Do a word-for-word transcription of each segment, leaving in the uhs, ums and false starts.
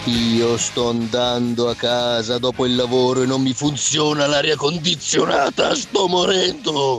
Io sto andando a casa dopo il lavoro e non mi funziona l'aria condizionata, sto morendo.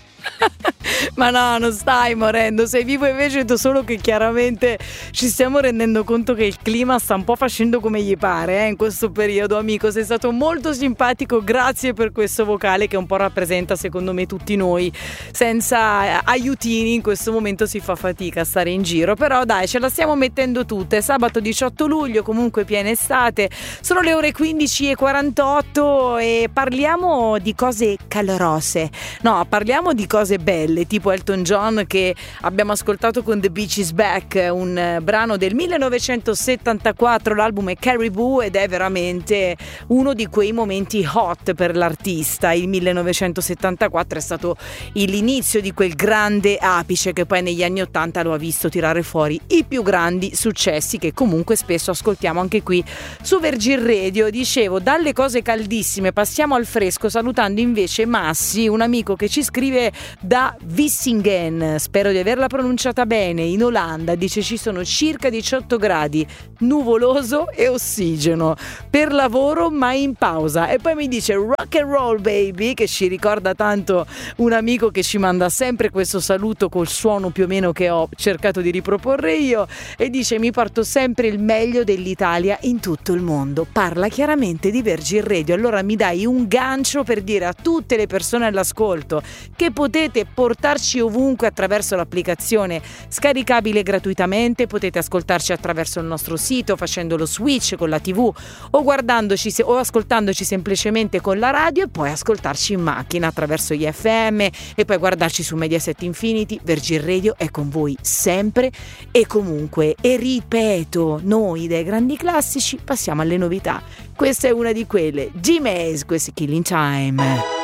Ma no, non stai morendo, sei vivo e vegeto, solo che chiaramente ci stiamo rendendo conto che il clima sta un po' facendo come gli pare eh, in questo periodo. Amico, sei stato molto simpatico, grazie per questo vocale che un po' rappresenta secondo me tutti noi. Senza aiutini in questo momento si fa fatica a stare in giro, però dai, ce la stiamo mettendo tutte. Sabato diciotto luglio, comunque piena estate, sono le ore quindici e quarantotto e parliamo di cose calorose, no, parliamo di cose belle, tipo Elton John che abbiamo ascoltato con The Beach Is Back, un brano del millenovecentosettantaquattro, l'album è Caribou ed è veramente uno di quei momenti hot per l'artista. Il millenovecentosettantaquattro è stato l'inizio di quel grande apice che poi negli anni ottanta lo ha visto tirare fuori i più grandi successi che comunque spesso ascoltiamo anche qui su Virgin Radio. Dicevo, dalle cose caldissime passiamo al fresco, salutando invece Massi, un amico che ci scrive da Vissingen, spero di averla pronunciata bene, in Olanda. Dice ci sono circa diciotto gradi, nuvoloso e ossigeno, per lavoro ma in pausa. E poi mi dice rock and roll baby, che ci ricorda tanto un amico che ci manda sempre questo saluto col suono più o meno che ho cercato di riproporre io, e dice mi porto sempre il meglio dell'Italia in tutto il mondo. Parla chiaramente di Virgin Radio. Allora mi dai un gancio per dire a tutte le persone all'ascolto che potete portarci ovunque attraverso l'applicazione scaricabile gratuitamente, potete ascoltarci attraverso il nostro sito facendo lo switch con la tivù o guardandoci se, o ascoltandoci semplicemente con la radio, e poi ascoltarci in macchina attraverso gli F M e poi guardarci su Mediaset Infinity. Virgin Radio è con voi sempre e comunque, e ripeto, noi dai grandi classici passiamo alle novità. Questa è una di quelle, G-Maze, questo è Killing Time.